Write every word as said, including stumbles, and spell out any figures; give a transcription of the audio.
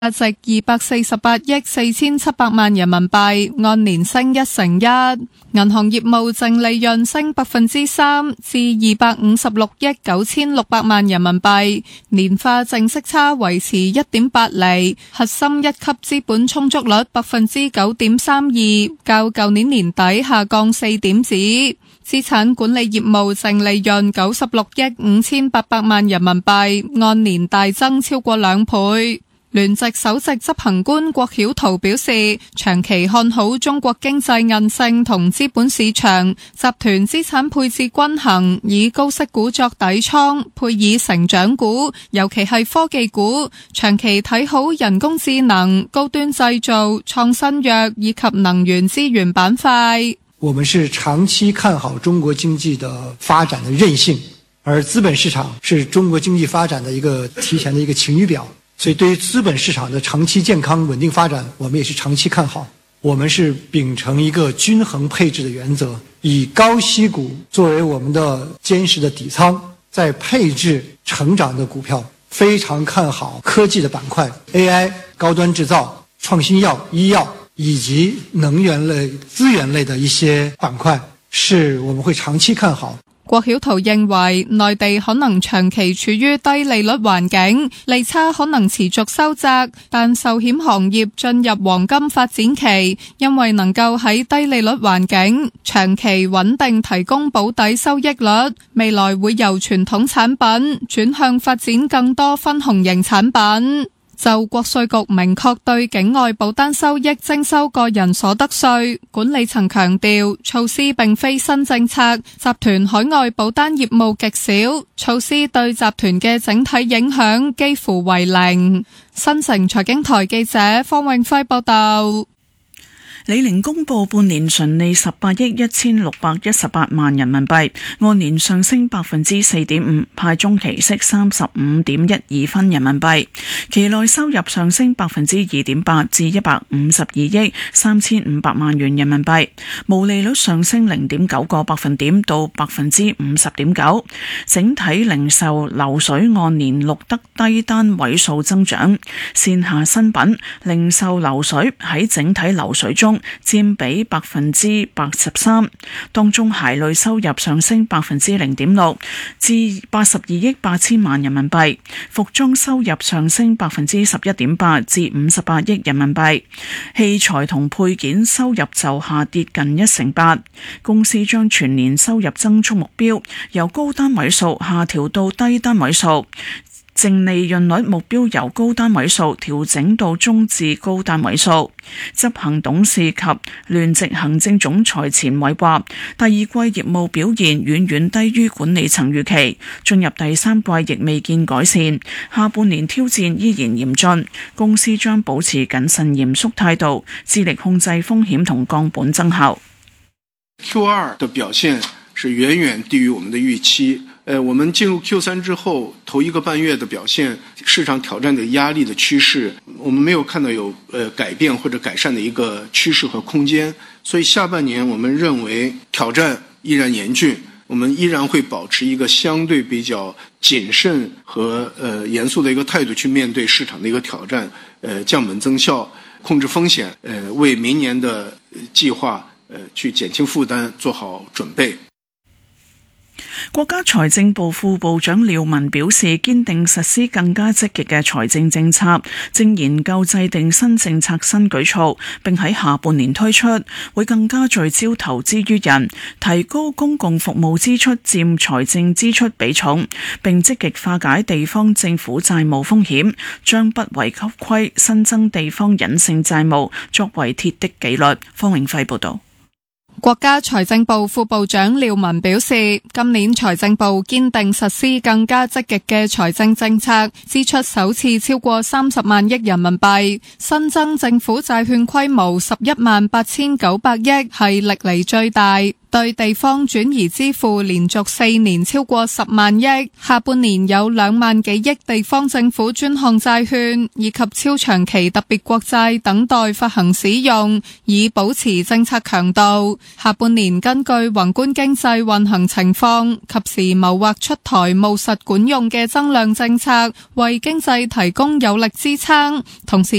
價值二百四十八億四千七百萬人民幣，按年升一成一。銀行業務淨利潤升百分之三，至二百五十六億九千六百萬人民幣，年化淨息差維持一點八厘，核心一級資本充足率百分之九點三二，較舊年年底下降四點子。資產管理業務淨利潤九十六億五千八百萬人民幣，按年大增超過兩倍。聯席首席執行官郭曉濤表示，長期看好中國經濟韌性同資本市場，集團資產配置均衡，以高息股作底倉，配以成長股，尤其係科技股，長期睇好人工智能、高端製造、創新藥以及能源資源板塊。 我們是長期看好中國經濟的發展的韌性，而資本市場是中國經濟發展的一個提前的一個晴雨表。所以對於資本市場的長期健康穩定發展，我們也是長期看好。我們是秉承一個均衡配置的原則，以高息股作為我們的堅實的底倉，再配置成長的股票。非常看好科技的板塊 ，A I、高端製造、創新藥、醫藥以及能源類、資源類的一些板塊，是我們會長期看好。 郭曉濤認為，內地可能長期處於低利率環境，利差可能持續收窄，但壽險行業進入黃金發展期，因為能夠喺低利率環境長期穩定提供保底收益率，未來會由傳統產品轉向發展更多分紅型產品。就國稅局明確對境外保單收益徵收個人所得稅，管理層強調措施並非新政策，集團海外保單業務極少，措施對集團嘅整體影響幾乎為零。新城財經台記者方永輝報道。 李寧公布半年純利十八億一千六百一十八萬人民幣，按年上升百分之四點五，派中期息三十五點一二分人民幣。期內收入上升百分之二點八至一百五十二億三千五百萬元人民幣，毛利率上升零點九個百分點到百分之五十點九。整體零售流水按年錄得低單位數增長，線下新品零售流水喺整體流水中佔比百分之八十三，當中鞋類收入上升百分之零點六至八十二億八千萬人民幣，服裝收入上升百分之十一點八至五十八億人民幣，器材同配件收入就下跌近一成八。公司將全年收入增速目標由高單位數下調到低單位數，淨利潤率目標由高單位數調整到中至高單位數。執行董事及聯席行政總裁錢偉話，第二季業務表現遠遠低於管理層預期，進入第三季亦未見改善，下半年挑戰依然嚴峻，公司將保持謹慎嚴肅態度，致力控制風險同降本增效。 Q 二 的表現是遠遠低於我們的預期。呃，我們進入 Q 三之後，頭一個半月的表現，市場挑戰的壓力的趨勢，我們沒有看到有呃改變或者改善的一個趨勢和空間。所以下半年我們認為挑戰依然嚴峻，我們依然會保持一個相對比較謹慎和呃嚴肅的一個態度去面對市場的一個挑戰，呃降本增效，控制風險，呃為明年的計劃呃去減輕負擔做好準備。 國家財政部副部長廖文表示，堅定實施更加積極嘅財政政策，正研究制定新政策新舉措，並喺下半年推出，會更加聚焦投資於人，提高公共服務支出佔財政支出比重，並積極化解地方政府債務風險，將不違給規新增地方隱性債務作為鐵的紀律。方永輝報道。 國家財政部副部長廖文表示，今年財政部堅定實施更加積極嘅財政政策，支出首次超過三十萬億人民幣，新增政府債券規模十一萬八千九百億，係歷嚟最大。對地方轉移支付連續四年超過十萬億，下半年有兩萬幾億地方政府專項債券以及超長期特別國債等待發行使用，以保持政策強度。下半年根據宏觀經濟運行情況，及時謀劃出台務實管用嘅增量政策，為經濟提供有力支撐，同時